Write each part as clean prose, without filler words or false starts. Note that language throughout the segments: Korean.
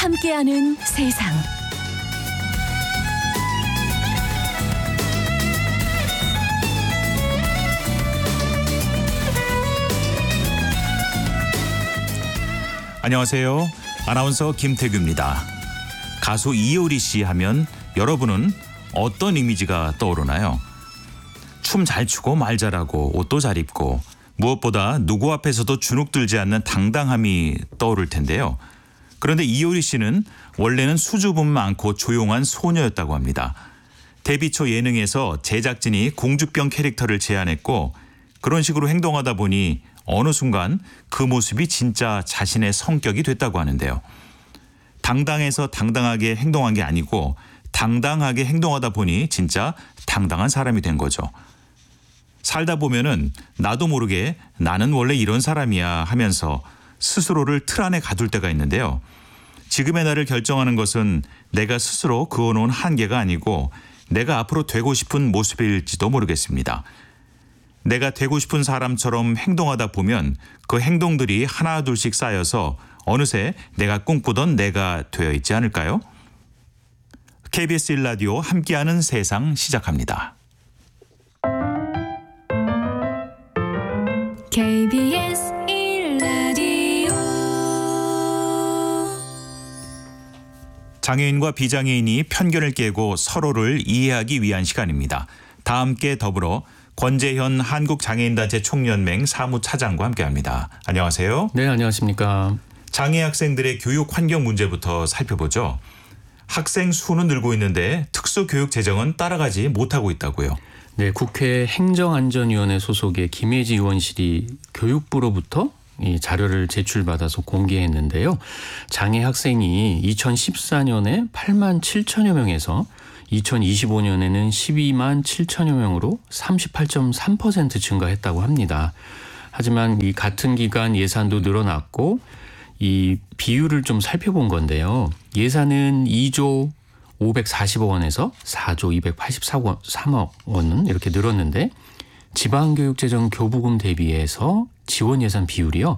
함께하는 세상. 안녕하세요. 아나운서 김태규입니다. 가수 이효리 씨 하면 여러분은 어떤 이미지가 떠오르나요? 춤 잘 추고 말 잘하고 옷도 잘 입고 무엇보다 누구 앞에서도 주눅 들지 않는 당당함이 떠오를 텐데요. 그런데 이효리 씨는 원래는 수줍음 많고 조용한 소녀였다고 합니다. 데뷔 초 예능에서 제작진이 공주병 캐릭터를 제안했고 그런 식으로 행동하다 보니 어느 순간 그 모습이 진짜 자신의 성격이 됐다고 하는데요. 당당해서 당당하게 행동한 게 아니고 당당하게 행동하다 보니 진짜 당당한 사람이 된 거죠. 살다 보면은 나도 모르게 나는 원래 이런 사람이야 하면서 스스로를 틀 안에 가둘 때가 있는데요. 지금의 나를 결정하는 것은 내가 스스로 그어놓은 한계가 아니고 내가 앞으로 되고 싶은 모습일지도 모르겠습니다. 내가 되고 싶은 사람처럼 행동하다 보면 그 행동들이 하나둘씩 쌓여서 어느새 내가 꿈꾸던 내가 되어 있지 않을까요? KBS 1라디오 함께하는 세상 시작합니다. KBS 1라디오. 장애인과 비장애인이 편견을 깨고 서로를 이해하기 위한 시간입니다. 다 함께 더불어 권재현 한국장애인단체 총연맹 사무차장과 함께합니다. 안녕하세요. 네, 안녕하십니까. 장애 학생들의 교육 환경 문제부터 살펴보죠. 학생 수는 늘고 있는데 특수교육 재정은 따라가지 못하고 있다고요. 네, 국회 행정안전위원회 소속의 김혜지 의원실이 교육부로부터 이 자료를 제출받아서 공개했는데요. 장애 학생이 2014년에 8만 7천여 명에서 2025년에는 12만 7천여 명으로 38.3% 증가했다고 합니다. 하지만 이 같은 기간 예산도 늘어났고 이 비율을 좀 살펴본 건데요. 예산은 2조 540억 원에서 4조 283억 원은 이렇게 늘었는데 지방교육재정 교부금 대비해서 지원 예산 비율이요.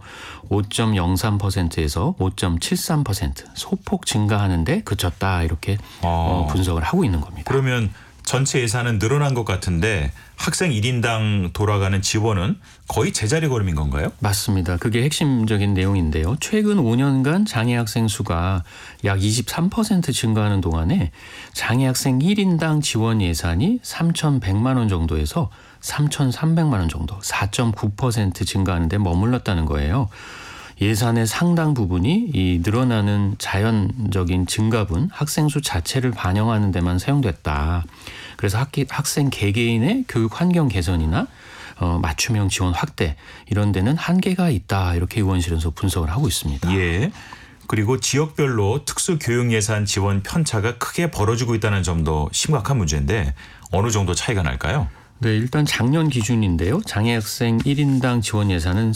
5.03%에서 5.73% 소폭 증가하는데 그쳤다 이렇게 분석을 하고 있는 겁니다. 그러면 전체 예산은 늘어난 것 같은데 학생 1인당 돌아가는 지원은 거의 제자리 걸음인 건가요? 맞습니다. 그게 핵심적인 내용인데요. 최근 5년간 장애 학생 수가 약 23% 증가하는 동안에 장애 학생 1인당 지원 예산이 3,100만 원 정도에서 3,300만 원 정도 4.9% 증가하는 데 머물렀다는 거예요. 예산의 상당 부분이 이 늘어나는 자연적인 증가분 학생 수 자체를 반영하는 데만 사용됐다. 그래서 학생 개개인의 교육 환경 개선이나 맞춤형 지원 확대 이런 데는 한계가 있다. 이렇게 의원실에서 분석을 하고 있습니다. 예. 그리고 지역별로 특수교육 예산 지원 편차가 크게 벌어지고 있다는 점도 심각한 문제인데 어느 정도 차이가 날까요? 네, 일단 작년 기준인데요. 장애학생 1인당 지원 예산은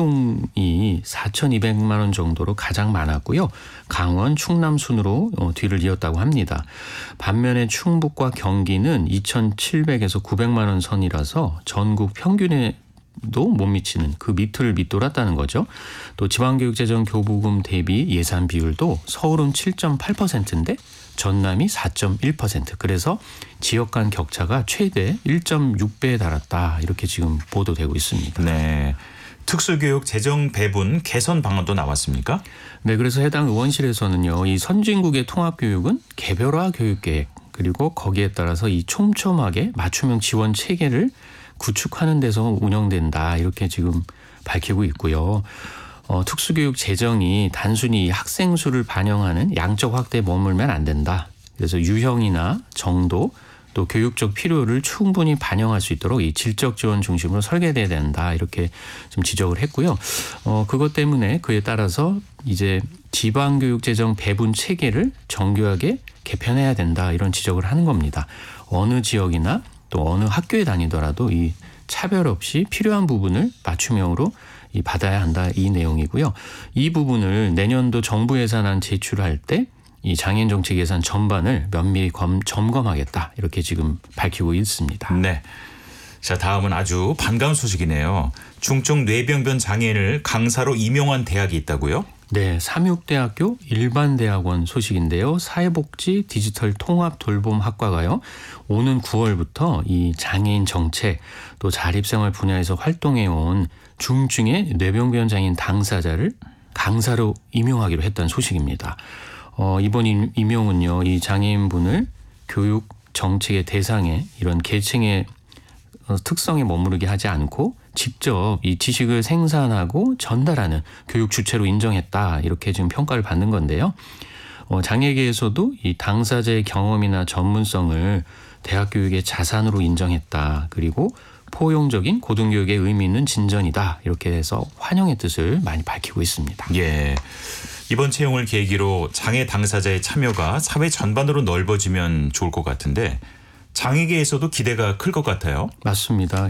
세종이 4,200만 원 정도로 가장 많았고요. 강원, 충남 순으로 뒤를 이었다고 합니다. 반면에 충북과 경기는 2,700에서 900만 원 선이라서 전국 평균에 도 못 미치는 그 밑을 밑돌았다는 거죠. 또 지방교육재정 교부금 대비 예산 비율도 서울은 7.8%인데 전남이 4.1%. 그래서 지역 간 격차가 최대 1.6배에 달았다. 이렇게 지금 보도되고 있습니다. 네. 특수교육 재정 배분 개선 방안도 나왔습니까? 네. 그래서 해당 의원실에서는요. 이 선진국의 통합교육은 개별화 교육계획 그리고 거기에 따라서 이 촘촘하게 맞춤형 지원 체계를 구축하는 데서 운영된다. 이렇게 지금 밝히고 있고요. 특수교육 재정이 단순히 학생 수를 반영하는 양적 확대에 머물면 안 된다. 그래서 유형이나 정도 또 교육적 필요를 충분히 반영할 수 있도록 이 질적 지원 중심으로 설계돼야 된다. 이렇게 좀 지적을 했고요. 그것 때문에 그에 따라서 이제 지방교육재정 배분 체계를 정교하게 개편해야 된다. 이런 지적을 하는 겁니다. 어느 지역이나 또 어느 학교에 다니더라도 이 차별 없이 필요한 부분을 맞춤형으로 받아야 한다 이 내용이고요. 이 부분을 내년도 정부 예산안 제출할 때 이 장애인 정책 예산 전반을 면밀히 점검하겠다 이렇게 지금 밝히고 있습니다. 네. 자, 다음은 아주 반가운 소식이네요. 중증 뇌병변 장애인을 강사로 임용한 대학이 있다고요? 네, 삼육대학교 일반대학원 소식인데요. 사회복지 디지털 통합 돌봄 학과가요. 오는 9월부터 이 장애인 정책 또 자립생활 분야에서 활동해온 중증의 뇌병변 장애인 당사자를 강사로 임용하기로 했다는 소식입니다. 이번 임용은요, 이 장애인분을 교육 정책의 대상에 이런 계층의 특성에 머무르게 하지 않고 직접 이 지식을 생산하고 전달하는 교육 주체로 인정했다. 이렇게 지금 평가를 받는 건데요. 장애계에서도 이 당사자의 경험이나 전문성을 대학 교육의 자산으로 인정했다. 그리고 포용적인 고등교육의 의미 있는 진전이다. 이렇게 해서 환영의 뜻을 많이 밝히고 있습니다. 예. 이번 채용을 계기로 장애 당사자의 참여가 사회 전반으로 넓어지면 좋을 것 같은데 장애계에서도 기대가 클 것 같아요. 맞습니다.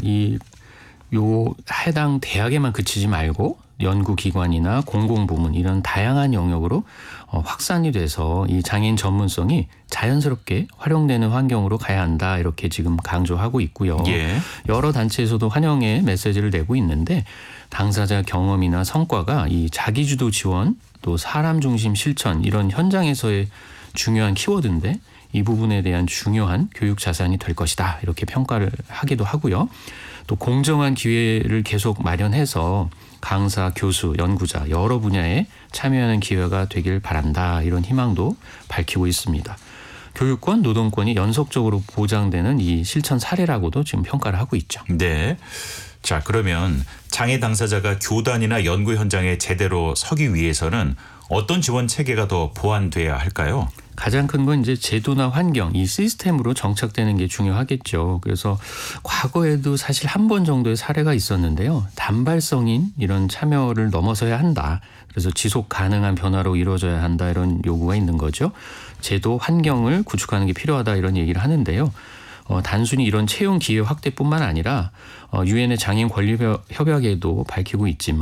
요 해당 대학에만 그치지 말고 연구기관이나 공공부문 이런 다양한 영역으로 확산이 돼서 이 장애인 전문성이 자연스럽게 활용되는 환경으로 가야 한다. 이렇게 지금 강조하고 있고요. 예. 여러 단체에서도 환영의 메시지를 내고 있는데 당사자 경험이나 성과가 이 자기주도 지원 또 사람 중심 실천 이런 현장에서의 중요한 키워드인데 이 부분에 대한 중요한 교육 자산이 될 것이다. 이렇게 평가를 하기도 하고요. 또 공정한 기회를 계속 마련해서 강사, 교수, 연구자 여러 분야에 참여하는 기회가 되길 바란다. 이런 희망도 밝히고 있습니다. 교육권, 노동권이 연속적으로 보장되는 이 실천 사례라고도 지금 평가를 하고 있죠. 네. 자, 그러면 장애 당사자가 교단이나 연구 현장에 제대로 서기 위해서는 어떤 지원 체계가 더 보완돼야 할까요? 가장 큰 건 이제 제도나 환경, 이 시스템으로 정착되는 게 중요하겠죠. 그래서 과거에도 사실 한 번 정도의 사례가 있었는데요. 단발성인 이런 참여를 넘어서야 한다. 그래서 지속 가능한 변화로 이루어져야 한다. 이런 요구가 있는 거죠. 제도, 환경을 구축하는 게 필요하다. 이런 얘기를 하는데요. 단순히 이런 채용 기회 확대뿐만 아니라 유엔의 장애인 권리 협약에도 밝히고 있지만